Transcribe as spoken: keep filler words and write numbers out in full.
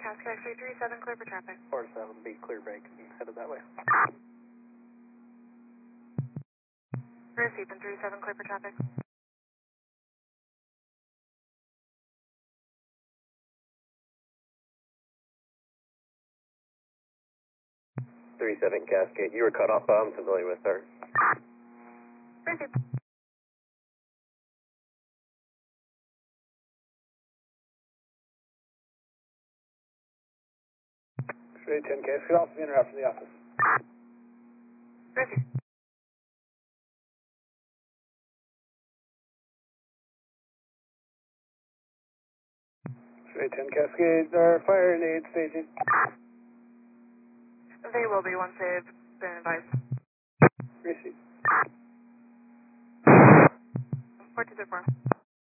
Cascade three three seven, clear for traffic. four seven, be clear break and headed that way. Received in three seven, clear for traffic. three seven Cascade, you were cut off, I'm familiar with her. Received. X-ray ten Cascade, off the interrupt from the office. Received. X-ray ten Cascade, our fire and aid staging. They will be once they've been advised. Received. four two zero four.